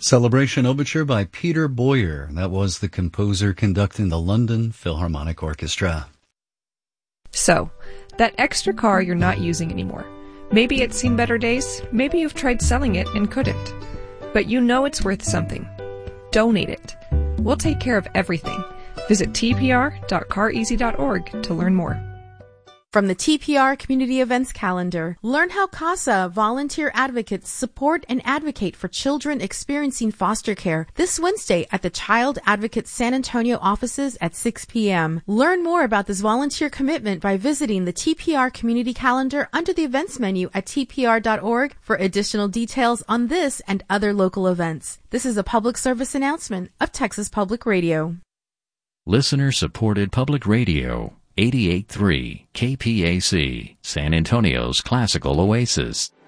Celebration Overture by Peter Boyer. That was the composer conducting the London Philharmonic Orchestra. So, that extra car you're not using anymore. Maybe it's seen better days, maybe you've tried selling it and couldn't. But you know it's worth something. Donate it. We'll take care of everything. Visit tpr.careasy.org to learn more. From the TPR Community Events Calendar, learn how CASA volunteer advocates support and advocate for children experiencing foster care this Wednesday at the Child Advocate San Antonio offices at 6 p.m. Learn more about this volunteer commitment by visiting the TPR Community Calendar under the events menu at tpr.org for additional details on this and other local events. This is a public service announcement of Texas Public Radio. Listener-supported public radio. 88.3 KPAC, San Antonio's classical oasis.